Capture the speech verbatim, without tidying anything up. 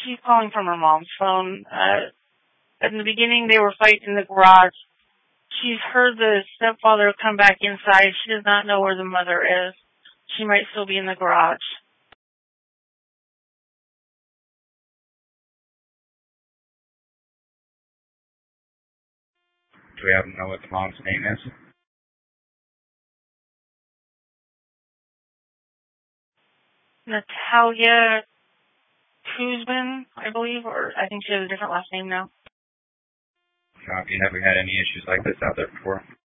She's calling from her mom's phone. Uh, in the beginning, they were fighting in the garage. She's heard the stepfather come back inside. She does not know where the mother is. She might still be in the garage. Do we happen to know what the mom's name is? Natalia Kuzman, I believe, or I think she has a different last name now. Have you never had any issues like this out there before?